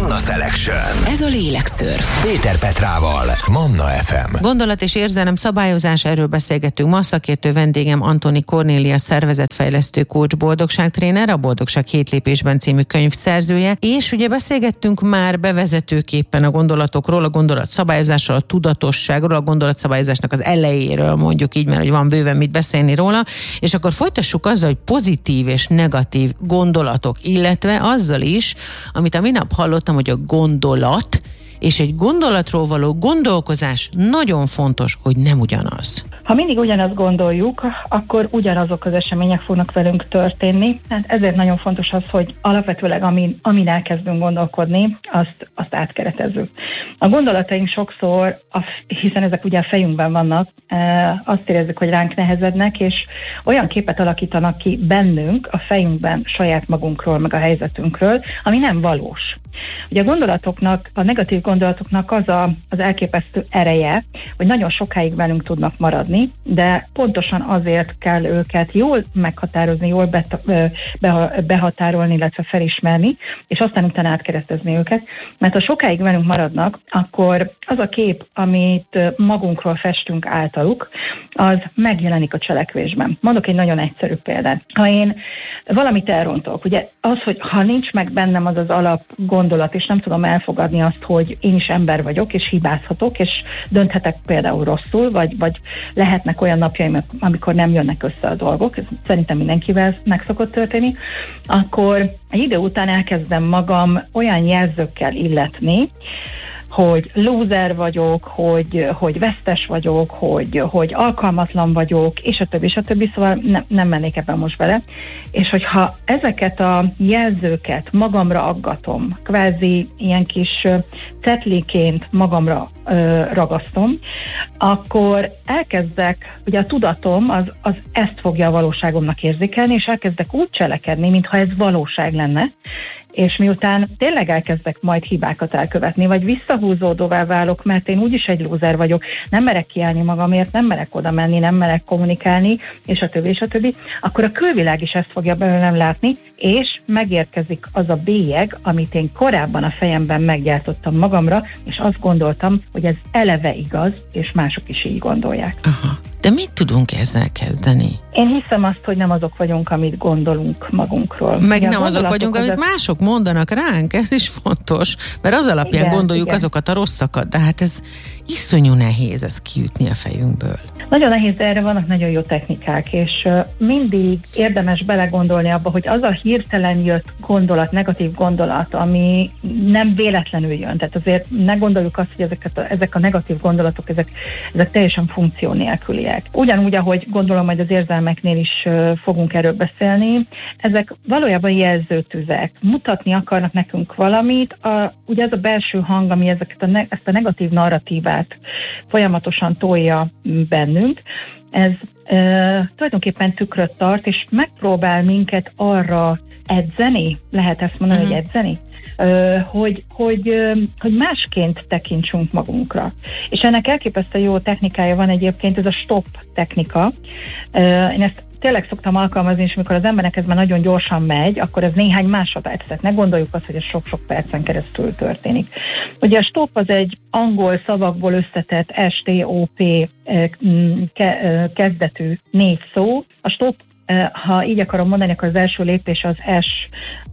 Manna Selection. Ez a lélekszörf. Péter Petrával, Manna FM. Gondolat és érzelem szabályozás, erről beszélgettünk ma. Szakértő vendégem Antoni Kornélia, szervezetfejlesztő coach, boldogságtréner, a Boldogság 7 lépésben című könyv szerzője, és ugye beszélgettünk már bevezetőképpen a gondolatokról, a gondolatszabályozásról, a tudatosságról, a gondolatszabályozásnak az elejéről, mondjuk így, mert hogy van bőven mit beszélni róla, és akkor folytassuk azzal, hogy pozitív és negatív gondolatok, illetve azzal is, amit a minap hallottam, hogy a gondolat és egy gondolatról való gondolkozás nagyon fontos, hogy nem ugyanaz. Ha mindig ugyanazt gondoljuk, akkor ugyanazok az események fognak velünk történni. Hát ezért nagyon fontos az, hogy alapvetőleg amin elkezdünk gondolkodni, azt átkeretezzük. A gondolataink sokszor, hiszen ezek ugye a fejünkben vannak, azt érezzük, hogy ránk nehezednek, és olyan képet alakítanak ki bennünk, a fejünkben saját magunkról, meg a helyzetünkről, ami nem valós. Ugye a gondolatoknak, a negatív gondolatoknak az elképesztő ereje, hogy nagyon sokáig velünk tudnak maradni, de pontosan azért kell őket jól meghatározni, jól behatárolni, illetve felismerni, és aztán utána átkeresztezni őket, mert ha sokáig velünk maradnak, akkor az a kép, amit magunkról festünk általuk, az megjelenik a cselekvésben. Mondok egy nagyon egyszerű példát. Ha én valamit elrontok, ugye az, hogy ha nincs meg bennem az alap gondolat, és nem tudom elfogadni azt, hogy én is ember vagyok, és hibázhatok, és dönthetek például rosszul, vagy lehetnek olyan napjaim, amikor nem jönnek össze a dolgok, ez szerintem mindenkivel meg szokott történni, akkor egy idő után elkezdem magam olyan jelzőkkel illetni, hogy loser vagyok, hogy vesztes vagyok, hogy alkalmatlan vagyok, és a többi, szóval nem mennék ebben most bele. És hogyha ezeket a jelzőket magamra aggatom, kvázi ilyen kis cetliként magamra ragasztom, akkor elkezdek, ugye a tudatom az ezt fogja a valóságomnak érzékelni, és elkezdek úgy cselekedni, mintha ez valóság lenne, és miután tényleg elkezdek majd hibákat elkövetni, vagy visszahúzódóvá válok, mert én úgyis egy lúzer vagyok, nem merek kiállni magamért, nem merek oda menni, nem merek kommunikálni, és a többi, akkor a külvilág is ezt fogja belőlem látni, és megérkezik az a bélyeg, amit én korábban a fejemben meggyártottam magamra, és azt gondoltam, hogy ez eleve igaz, és mások is így gondolják. Aha. De mit tudunk ezzel kezdeni? Én hiszem azt, hogy nem azok vagyunk, amit gondolunk magunkról. Meg nem azok vagyunk, amit mások mondanak ránk, ez is fontos, mert az alapján gondoljuk azokat a rosszakat, de hát ez iszonyú nehéz ezt kiütni a fejünkből. Nagyon nehéz, de erre vannak nagyon jó technikák, és mindig érdemes belegondolni abba, hogy az a hirtelen jött gondolat, negatív gondolat, ami nem véletlenül jön. Tehát azért ne gondoljuk azt, hogy ezek a negatív gondolatok, ezek teljesen funkció nélküliek. Ugyanúgy, ahogy gondolom, hogy az érzelmeknél is fogunk erről beszélni, ezek valójában jelzőtüzek. Mutatni akarnak nekünk valamit, ugye az a belső hang, ami ezt a negatív narratívát folyamatosan tolja bennünk, ez tulajdonképpen tükröt tart, és megpróbál minket arra edzeni, lehet ezt mondani, hogy edzeni, hogy másként tekintsünk magunkra. És ennek elképesztő jó technikája van egyébként, ez a stop technika. Én ezt tényleg szoktam alkalmazni, és amikor az embernek ez már nagyon gyorsan megy, akkor ez néhány másodperc. Tehát ne gondoljuk azt, hogy ez sok-sok percen keresztül történik. Ugye a stop az egy angol szavakból összetett STOP kezdetű 4 szó. A stop, ha így akarom mondani, akkor az első lépés az S,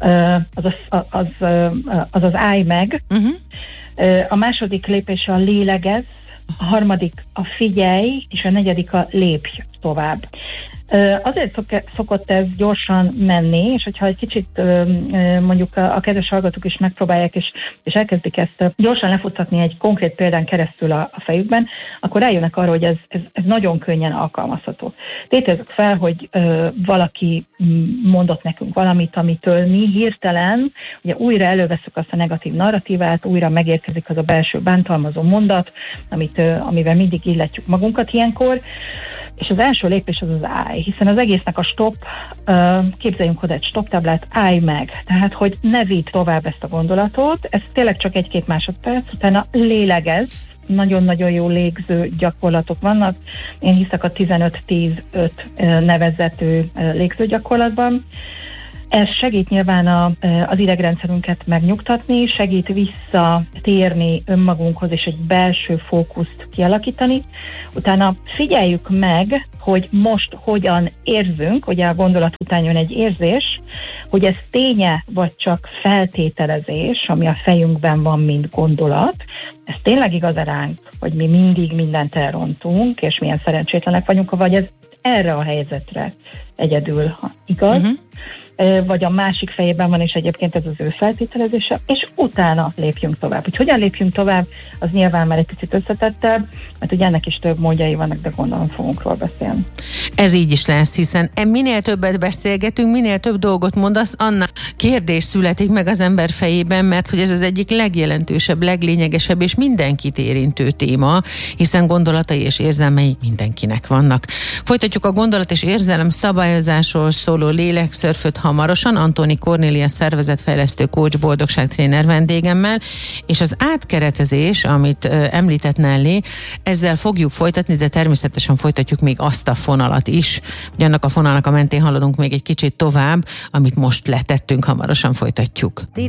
az állj meg. A második lépés a lélegez, a harmadik a figyelj, és a negyedik a lépj tovább. Azért szokott ez gyorsan menni, és hogyha egy kicsit mondjuk a kedves hallgatók is megpróbálják, és elkezdik ezt gyorsan lefuttatni egy konkrét példán keresztül a fejükben, akkor eljönnek arra, hogy ez nagyon könnyen alkalmazható. Tételezzük fel, hogy valaki mondott nekünk valamit, amitől mi hirtelen ugye újra előveszük azt a negatív narratívát, újra megérkezik az a belső bántalmazó mondat, amivel mindig illetjük magunkat ilyenkor. És az első lépés az állj, hiszen az egésznek a stop, képzeljünk oda egy stop táblát, állj meg. Tehát, hogy ne vidd tovább ezt a gondolatot, ez tényleg csak 1-2 másodperc, utána lélegez, nagyon-nagyon jó légző gyakorlatok vannak. Én hiszek a 15-10-5 nevezetű légző gyakorlatban. Ez segít nyilván az idegrendszerünket megnyugtatni, segít visszatérni önmagunkhoz és egy belső fókuszt kialakítani. Utána figyeljük meg, hogy most hogyan érzünk, ugye a gondolat után jön egy érzés, hogy ez ténye vagy csak feltételezés, ami a fejünkben van, mint gondolat. Ez tényleg igaz ránk, hogy mi mindig mindent elrontunk, és milyen szerencsétlenek vagyunk, vagy ez erre a helyzetre egyedül igaz, vagy a másik fejében van, és egyébként ez az ő feltételezése, és utána lépjünk tovább. Hogy hogyan lépjünk tovább, az nyilván már egy picit összetettebb, mert ugye ennek is több módjai vannak, de gondolom fogunk róla beszélni. Ez így is lesz, hiszen minél többet beszélgetünk, minél több dolgot mondasz, annál kérdés születik meg az ember fejében, mert hogy ez az egyik legjelentősebb, leglényegesebb és mindenkit érintő téma, hiszen gondolatai és érzelmei mindenkinek vannak. Folytatjuk a gondolat és érzelem szabályozásról szóló lélekszörföt hamarosan Antoni Kornélia szervezetfejlesztő coach, boldogságtréner vendégemmel, és az átkeretezés, amit említett Nelly, ezzel fogjuk folytatni, de természetesen folytatjuk még azt a fonalat is, hogy annak a fonalnak a mentén haladunk még egy kicsit tovább, amit most letettünk, hamarosan folytatjuk.